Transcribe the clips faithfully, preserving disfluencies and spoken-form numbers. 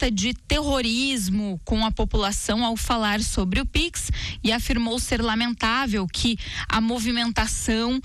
alerta de terrorismo com a população ao falar sobre o Pix e afirmou ser lamentável que a movimentação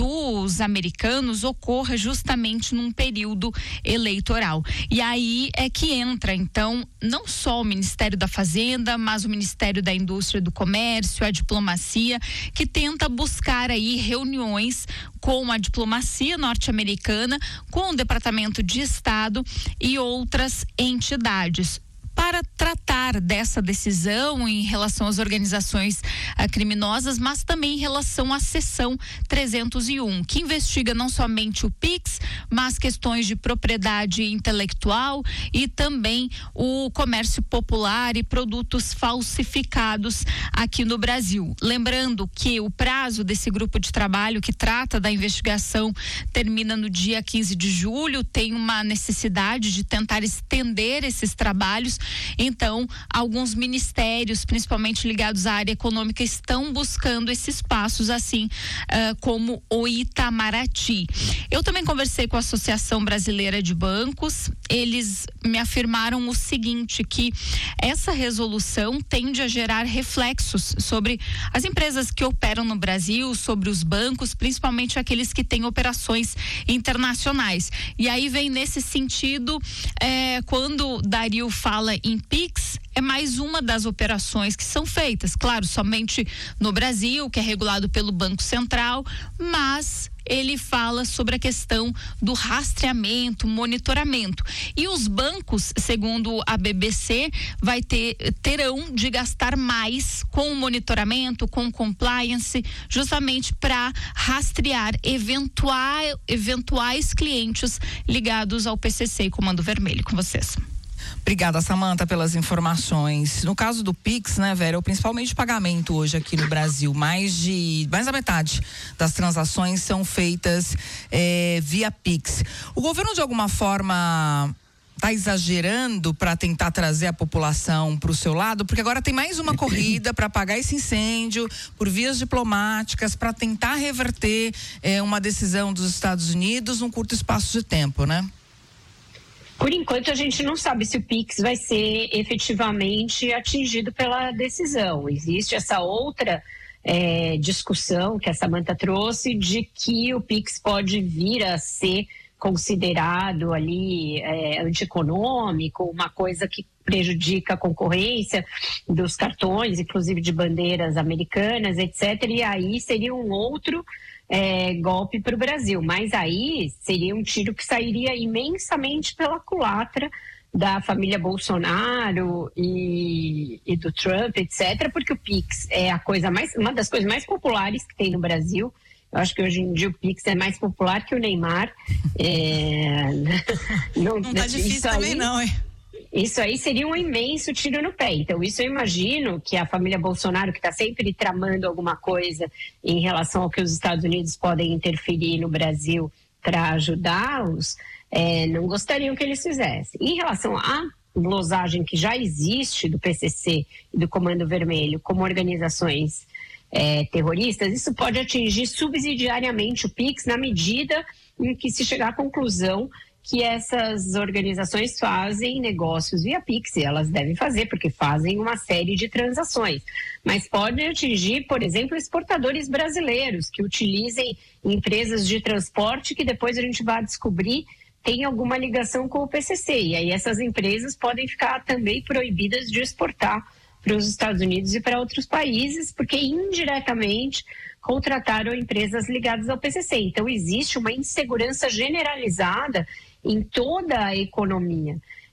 dos americanos ocorra justamente num período eleitoral. E aí é que entra, então, não só o Ministério da Fazenda, mas o Ministério da Indústria e do Comércio, a diplomacia, que tenta buscar aí reuniões com a diplomacia norte-americana, com o Departamento de Estado e outras entidades, para tratar dessa decisão em relação às organizações ah, criminosas, mas também em relação à seção trezentos e um, que investiga não somente o Pix, mas questões de propriedade intelectual e também o comércio popular e produtos falsificados aqui no Brasil. Lembrando que o prazo desse grupo de trabalho que trata da investigação termina no dia quinze de julho, tem uma necessidade de tentar estender esses trabalhos. Então, alguns ministérios, principalmente ligados à área econômica, estão buscando esses passos, assim uh, como o Itamaraty. Eu também conversei com a Associação Brasileira de Bancos. Eles me afirmaram o seguinte, que essa resolução tende a gerar reflexos sobre as empresas que operam no Brasil, sobre os bancos, principalmente aqueles que têm operações internacionais. E aí vem nesse sentido, eh, quando Dario fala em Pix, é mais uma das operações que são feitas, claro, somente no Brasil, que é regulado pelo Banco Central, mas ele fala sobre a questão do rastreamento, monitoramento. E os bancos, segundo a B B C, vai ter, terão de gastar mais com o monitoramento, com compliance, justamente para rastrear eventuais, eventuais clientes ligados ao P C C e Comando Vermelho. Com vocês. Obrigada, Samanta, pelas informações. No caso do Pix, né, Vera, o principal meio de pagamento hoje aqui no Brasil, mais de, mais da metade das transações são feitas é, via Pix. O governo, de alguma forma, está exagerando para tentar trazer a população para o seu lado? Porque agora tem mais uma corrida para apagar esse incêndio por vias diplomáticas, para tentar reverter é, uma decisão dos Estados Unidos num curto espaço de tempo, né? Por enquanto, a gente não sabe se o Pix vai ser efetivamente atingido pela decisão. Existe essa outra é, discussão que a Samanta trouxe de que o Pix pode vir a ser considerado ali é, antieconômico, uma coisa que prejudica a concorrência dos cartões, inclusive de bandeiras americanas, etcétera. E aí seria um outro É, golpe para o Brasil, mas aí seria um tiro que sairia imensamente pela culatra da família Bolsonaro e, e do Trump, etcétera, porque o Pix é a coisa mais, uma das coisas mais populares que tem no Brasil. Eu acho que hoje em dia o Pix é mais popular que o Neymar. É, não, não tá difícil também não, hein? Isso aí seria um imenso tiro no pé. Então, isso eu imagino que a família Bolsonaro, que está sempre tramando alguma coisa em relação ao que os Estados Unidos podem interferir no Brasil para ajudá-los, é, não gostariam que eles fizessem. Em relação à glosagem que já existe do P C C e do Comando Vermelho como organizações é, terroristas, isso pode atingir subsidiariamente o Pix na medida em que se chegar à conclusão que essas organizações fazem negócios via Pix, e elas devem fazer, porque fazem uma série de transações. Mas pode atingir, por exemplo, exportadores brasileiros que utilizem empresas de transporte que depois a gente vai descobrir tem alguma ligação com o P C C. E aí essas empresas podem ficar também proibidas de exportar para os Estados Unidos e para outros países, porque indiretamente contrataram empresas ligadas ao P C C. Então existe uma insegurança generalizada em toda a economia,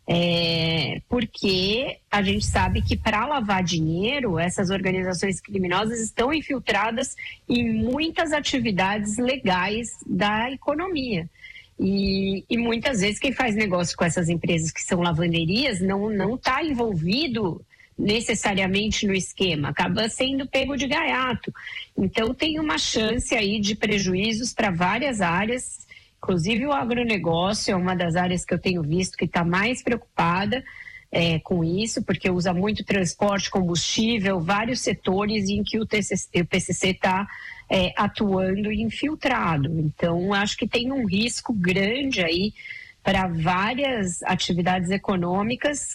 é, porque a gente sabe que para lavar dinheiro, essas organizações criminosas estão infiltradas em muitas atividades legais da economia. E, e muitas vezes quem faz negócio com essas empresas que são lavanderias não não está envolvido necessariamente no esquema, acaba sendo pego de gaiato. Então tem uma chance aí de prejuízos para várias áreas. Inclusive o agronegócio é uma das áreas que eu tenho visto que está mais preocupada é, com isso, porque usa muito transporte, combustível, vários setores em que o, T C C, o P C C está é, atuando e infiltrado. Então acho que tem um risco grande aí para várias atividades econômicas